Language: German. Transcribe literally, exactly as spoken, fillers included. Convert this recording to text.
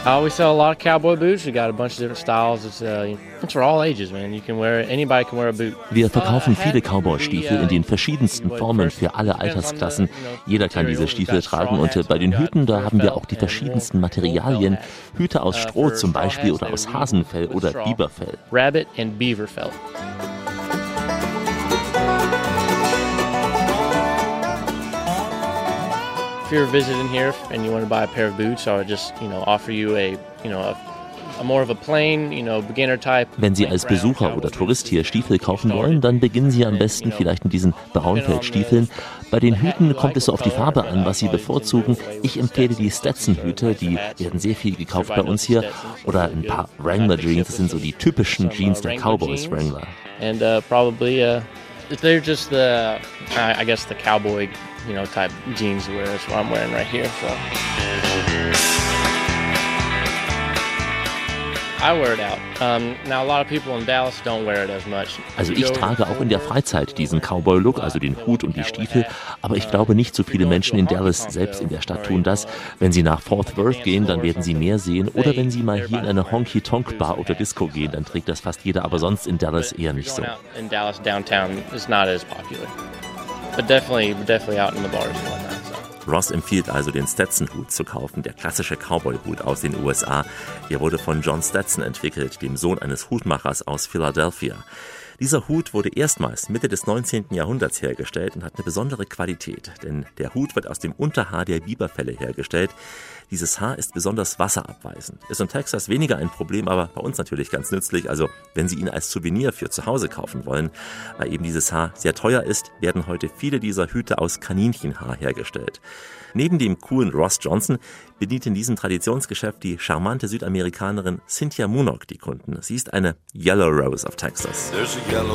Uh, we sell a lot of cowboy boots. We got a bunch of different styles. It's, uh, it's for all ages, man. You can wear it. Anybody can wear a boot. Wir verkaufen viele Cowboy-Stiefel in den verschiedensten Formen für alle Altersklassen. Jeder kann diese Stiefel tragen und bei den Hüten, da haben wir auch die verschiedensten Materialien. Hüte aus Stroh zum Beispiel oder aus Hasenfell oder Biberfell. Rabbit and beaver felt. If you're visiting here and you want to buy a pair of boots, I would just, you know, offer you a, you know, a, a more of a plain, you know, beginner type. Wenn Sie als Besucher oder Tourist hier Stiefel kaufen wollen, dann beginnen Sie am besten vielleicht mit diesen Braunfellstiefeln. Bei den Hüten kommt es so auf die Farbe an, was Sie bevorzugen. Ich empfehle die Stetson-Hüte, die werden sehr viel gekauft bei uns hier. Oder ein paar Wrangler-Jeans, das sind so die typischen Jeans der Cowboys Wrangler. And uh, probably, uh, they're just the, I guess the cowboy, you know, type jeans wear. That's what I'm wearing right here. So I wear it out. Um, now a lot of people in Dallas don't wear it as much. Also ich trage auch in der Freizeit diesen Cowboy-Look, also den Hut und die Stiefel, aber ich glaube nicht so viele Menschen in Dallas selbst in der Stadt tun das. Wenn sie nach Fort Worth gehen, dann werden sie mehr sehen, oder wenn sie mal hier in eine Honky-Tonk-Bar oder Disco gehen, dann trägt das fast jeder, aber sonst in Dallas eher nicht so. In Dallas downtown is not as popular. But definitely, definitely out in the bars and whatnot. So. Ross empfiehlt also, den Stetson-Hut zu kaufen, der klassische Cowboy-Hut aus den U S A. Er wurde von John Stetson entwickelt, dem Sohn eines Hutmachers aus Philadelphia. Dieser Hut wurde erstmals Mitte des neunzehnten Jahrhunderts hergestellt und hat eine besondere Qualität, denn der Hut wird aus dem Unterhaar der Biberfelle hergestellt. Dieses Haar ist besonders wasserabweisend. Ist in Texas weniger ein Problem, aber bei uns natürlich ganz nützlich. Also wenn Sie ihn als Souvenir für zu Hause kaufen wollen, weil eben dieses Haar sehr teuer ist, werden heute viele dieser Hüte aus Kaninchenhaar hergestellt. Neben dem coolen Ross Johnson bedient in diesem Traditionsgeschäft die charmante Südamerikanerin Cynthia Munok die Kunden. Sie ist eine Yellow Rose of Texas. There's a yellow